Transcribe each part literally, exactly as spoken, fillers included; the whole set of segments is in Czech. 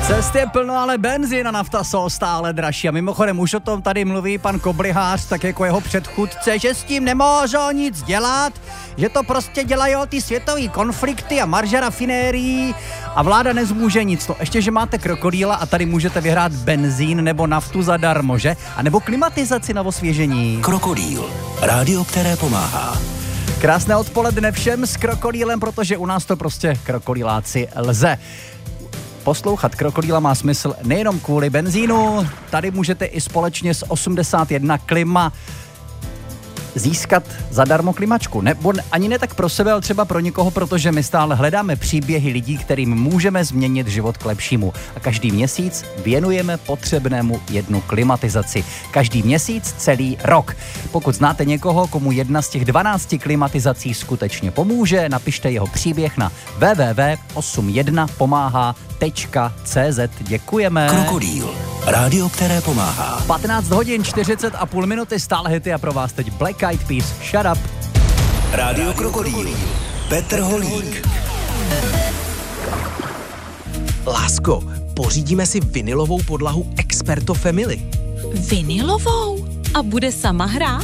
Cest je plno, ale benzín a nafta jsou stále dražší. A mimochodem už o tom tady mluví pan Koblihář, tak jako jeho předchůdce, že s tím nemůžou nic dělat, že to prostě dělají ty světové konflikty a marže rafinérií a vláda nezmůže nic. To ještě, že máte krokodýla a tady můžete vyhrát benzín nebo naftu zadarmo, že? A nebo klimatizaci na osvěžení. Krokodýl. Rádio, které pomáhá. Krásné odpoledne všem s krokodýlem, protože u nás to prostě krokodýláci lze. Poslouchat Krokodýla má smysl nejenom kvůli benzínu, tady můžete i společně s osmdesát jedna Klima získat zadarmo klimačku. Nebo ani ne tak pro sebe, ale třeba pro někoho, protože my stále hledáme příběhy lidí, kterým můžeme změnit život k lepšímu. A každý měsíc věnujeme potřebnému jednu klimatizaci. Každý měsíc celý rok. Pokud znáte někoho, komu jedna z těch dvanácti klimatizací skutečně pomůže, napište jeho příběh na w w w tečka osm jedna pomáhá tečka c z. Děkujeme. Krokodýl. Rádio, které pomáhá. patnáct hodin čtyřicet a půl minuty, stále hity a pro vás teď Black Eyed Peas, Shut Up. Rádio Krokodýl. Petr Holík. Lásko, pořídíme si vinilovou podlahu Experto Family. Vinilovou? A bude sama hrát?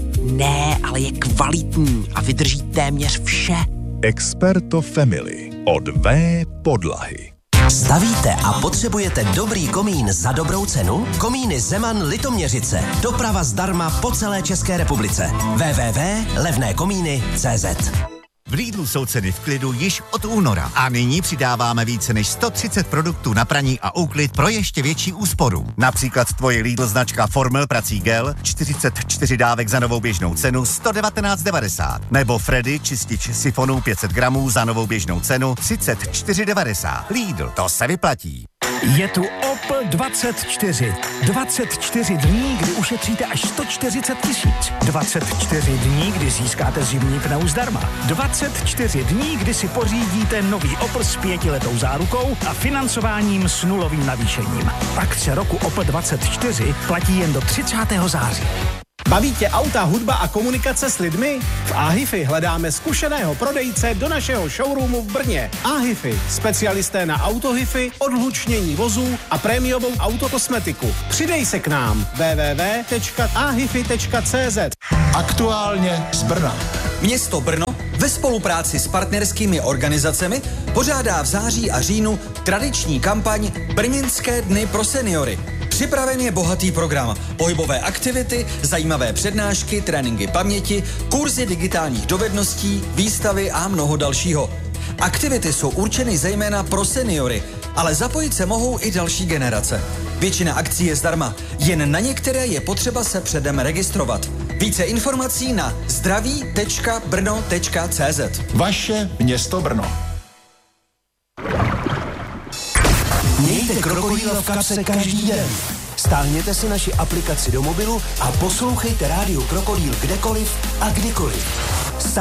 Ne, ale je kvalitní a vydrží téměř vše. Experto Family od V podlahy. Stavíte a potřebujete dobrý komín za dobrou cenu? Komíny Zeman Litoměřice. Doprava zdarma po celé České republice. w w w tečka levné komíny tečka c z. V Lidlu jsou ceny v klidu již od února a nyní přidáváme více než sto třicet produktů na praní a úklid pro ještě větší úsporu. Například tvoje Lidl značka Formel prací gel, čtyřicet čtyři dávek za novou běžnou cenu sto devatenáct devadesát. Nebo Freddy čistič sifonů pět set gramů za novou běžnou cenu třicet čtyři devadesát. Lidl, to se vyplatí. Je tu Opel dvacet čtyři. dvacet čtyři dní, kdy ušetříte až sto čtyřicet tisíc. dvacet čtyři dní, kdy získáte zimní pneu zdarma. dvacet čtyři dní, kdy si pořídíte nový Opel s pětiletou zárukou a financováním s nulovým navýšením. Akce roku Opel dvacet čtyři platí jen do třicátého září. Baví tě auta, hudba a komunikace s lidmi? V aHiFi hledáme zkušeného prodejce do našeho showroomu v Brně. aHiFi, specialisté na autohify, odhlučnění vozů a prémiovou autokosmetiku. Přidej se k nám. w w w tečka a hifi tečka c z. Aktuálně z Brna. Město Brno ve spolupráci s partnerskými organizacemi pořádá v září a říjnu tradiční kampaň Brněnské dny pro seniory. Připraven je bohatý program, pohybové aktivity, zajímavé přednášky, tréninky paměti, kurzy digitálních dovedností, výstavy a mnoho dalšího. Aktivity jsou určeny zejména pro seniory, ale zapojit se mohou i další generace. Většina akcí je zdarma, jen na některé je potřeba se předem registrovat. Více informací na zdraví tečka brno tečka c z. Vaše město Brno. Mějte Krokodýla v kapse každý den. Stáhněte si naši aplikaci do mobilu a poslouchejte Rádio Krokodýl kdekoliv a kdykoliv.